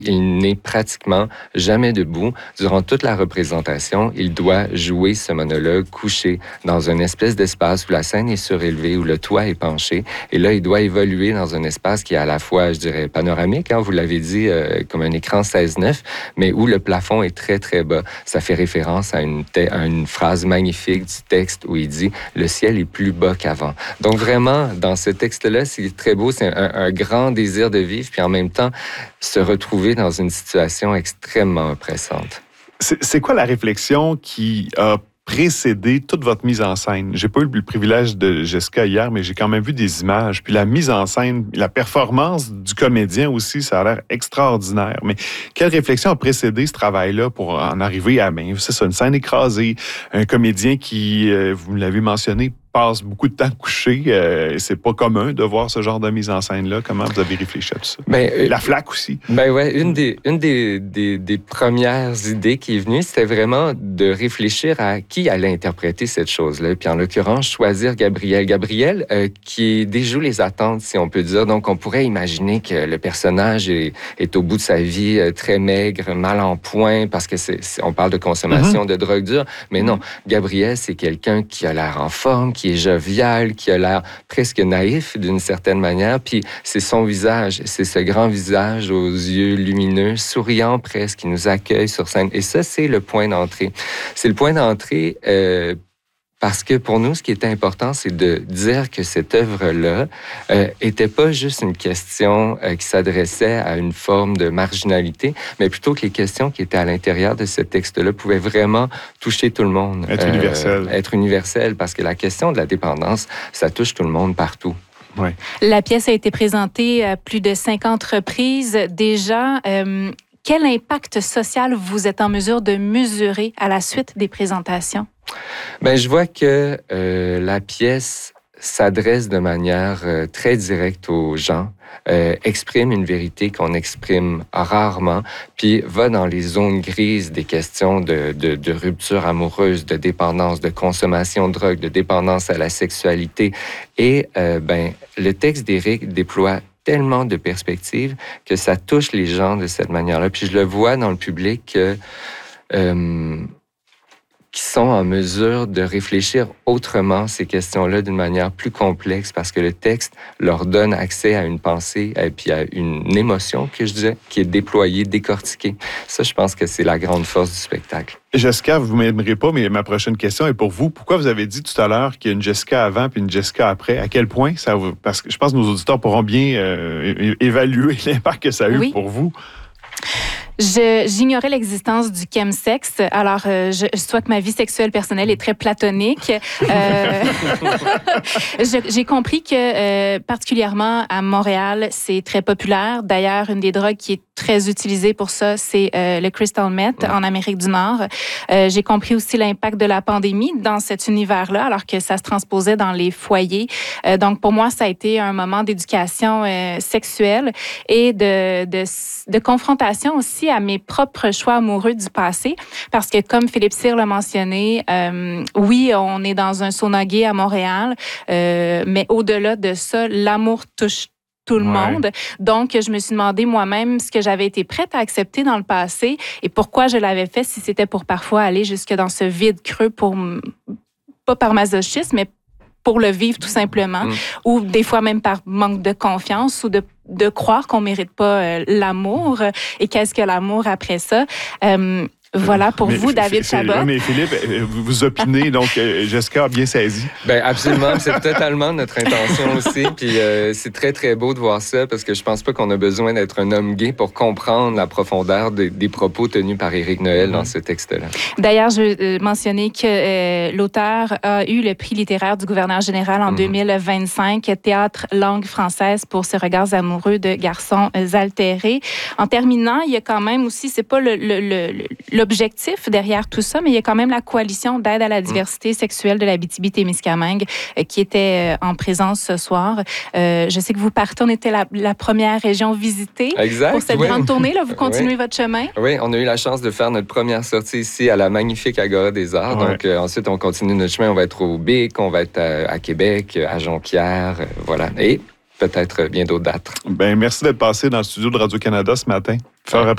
Il n'est pratiquement jamais debout. Durant toute la représentation, il doit jouer ce monologue couché dans une espèce d'espace où la scène est surélevée, où le toit est penché. Et là, il doit évoluer dans un espace qui est à la fois, je dirais, panoramique, vous l'avez dit, comme un écran 16:9, mais où le plafond est très, très bas. Ça fait référence à une phrase magnifique du texte où il dit « Le ciel est plus bas qu'avant ». Donc vraiment, dans ce texte-là, c'est très beau. C'est un grand désir de vivre, puis en même temps, se retrouver dans une situation extrêmement oppressante. C'est quoi la réflexion qui a précédé toute votre mise en scène? J'ai pas eu le privilège de Jessica hier, mais j'ai quand même vu des images. Puis la mise en scène, la performance du comédien aussi, ça a l'air extraordinaire. Mais quelle réflexion a précédé ce travail-là pour en arriver à... c'est ça, une scène écrasée, un comédien qui, vous l'avez mentionné, passe beaucoup de temps couché. C'est pas commun de voir ce genre de mise en scène-là. Comment vous avez réfléchi à tout ça? La flaque aussi. Une des premières idées qui est venue, c'était vraiment de réfléchir à qui allait interpréter cette chose-là. Puis en l'occurrence, choisir Gabriel. Gabriel, qui déjoue les attentes, si on peut dire. Donc, on pourrait imaginer que le personnage est au bout de sa vie, très maigre, mal en point, parce que on parle de consommation de drogue dure. Mais non, Gabriel, c'est quelqu'un qui a l'air en forme, qui est jovial, qui a l'air presque naïf d'une certaine manière. Puis c'est son visage, c'est ce grand visage aux yeux lumineux, souriant presque, qui nous accueille sur scène. Et ça, c'est le point d'entrée. C'est le point d'entrée parce que pour nous, ce qui était important, c'est de dire que cette œuvre-là était pas juste une question qui s'adressait à une forme de marginalité, mais plutôt que les questions qui étaient à l'intérieur de ce texte-là pouvaient vraiment toucher tout le monde. Être universel. Être universel, parce que la question de la dépendance, ça touche tout le monde partout. Ouais. La pièce a été présentée à plus de 50 reprises déjà. Quel impact social vous êtes en mesure de mesurer à la suite des présentations? Je vois que la pièce s'adresse de manière très directe aux gens, exprime une vérité qu'on exprime rarement, puis va dans les zones grises des questions de rupture amoureuse, de dépendance, de consommation de drogue, de dépendance à la sexualité. Et le texte d'Éric déploie tellement de perspectives que ça touche les gens de cette manière-là. Puis je le vois dans le public qui sont en mesure de réfléchir autrement ces questions-là d'une manière plus complexe parce que le texte leur donne accès à une pensée et puis à une émotion, que je disais, qui est déployée, décortiquée. Ça, je pense que c'est la grande force du spectacle. Jessica, vous ne m'aimerez pas, mais ma prochaine question est pour vous. Pourquoi vous avez dit tout à l'heure qu'il y a une Jessica avant puis une Jessica après? À quel point ça vous... Parce que je pense que nos auditeurs pourront bien évaluer l'impact que ça a eu pour vous. J'ignorais l'existence du chemsex. Alors, soit que ma vie sexuelle personnelle est très platonique. J'ai compris que, particulièrement à Montréal, c'est très populaire. D'ailleurs, une des drogues qui est très utilisée pour ça, c'est le crystal meth en Amérique du Nord. J'ai compris aussi l'impact de la pandémie dans cet univers-là, alors que ça se transposait dans les foyers. Donc, pour moi, ça a été un moment d'éducation sexuelle et de confrontation aussi à mes propres choix amoureux du passé. Parce que, comme Philippe Cyr l'a mentionné, oui, on est dans un sauna gay à Montréal, mais au-delà de ça, l'amour touche tout le monde. Donc, je me suis demandé moi-même ce que j'avais été prête à accepter dans le passé et pourquoi je l'avais fait, si c'était pour parfois aller jusque dans ce vide creux, pas par masochisme, mais pour le vivre tout simplement, ou des fois même par manque de confiance ou de croire qu'on mérite pas l'amour. Et qu'est-ce que l'amour après ça? Voilà pour vous, David Chabot. Mais Philippe, vous opinez, donc Jessica a bien saisi. Absolument, c'est totalement notre intention aussi. Puis c'est très, très beau de voir ça parce que je pense pas qu'on a besoin d'être un homme gay pour comprendre la profondeur des propos tenus par Éric Noël dans ce texte-là. D'ailleurs, je veux mentionner que l'auteur a eu le prix littéraire du gouverneur général en 2025, Théâtre langue française pour ses regards amoureux de garçons altérés. En terminant, il y a quand même aussi, c'est pas l'objectif derrière tout ça, mais il y a quand même la coalition d'aide à la diversité sexuelle de l'Abitibi-Témiscamingue qui était en présence ce soir. Je sais que vous partez, on était la première région visitée pour cette grande tournée. Là, vous continuez votre chemin? Oui, on a eu la chance de faire notre première sortie ici à la magnifique Agora des Arts. Donc ensuite, on continue notre chemin. On va être au Bic, on va être à Québec, à Jonquière, voilà. Et peut-être bien d'autres dates. Merci d'être passé dans le studio de Radio-Canada ce matin. Fort